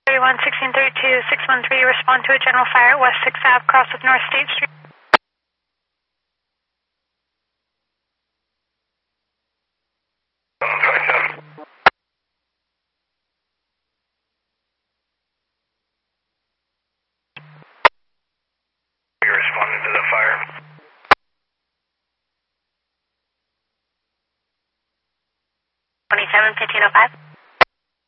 31 1632 613, respond to a general fire at West 6th Ave, cross with North State Street. You're responding to the fire. 27 1505.